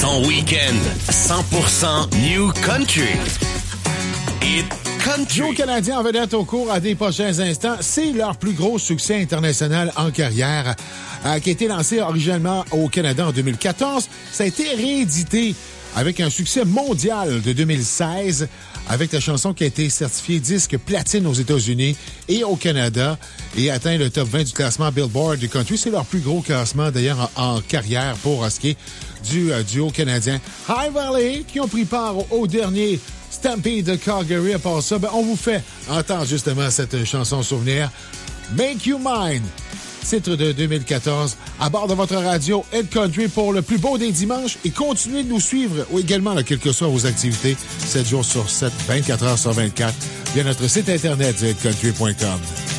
Ton week-end 100% New Country. Hit Country. Duo canadien en vedette au cours des prochains instants. C'est leur plus gros succès international en carrière, qui a été lancé originellement au Canada en 2014. Ça a été réédité avec un succès mondial de 2016, avec la chanson qui a été certifiée disque platine aux États-Unis et au Canada et atteint le top 20 du classement Billboard du country. C'est leur plus gros classement, d'ailleurs, en carrière pour ce qui est du duo canadien High Valley, qui ont pris part au dernier Stampede de Calgary. À part ça, on vous fait entendre justement cette chanson souvenir, Make You Mine, titre de 2014, à bord de votre radio Hit Country pour le plus beau des dimanches, et continuez de nous suivre également, quelles que soient vos activités, 7 jours sur 7, 24 heures sur 24, via notre site internet hitcountry.com.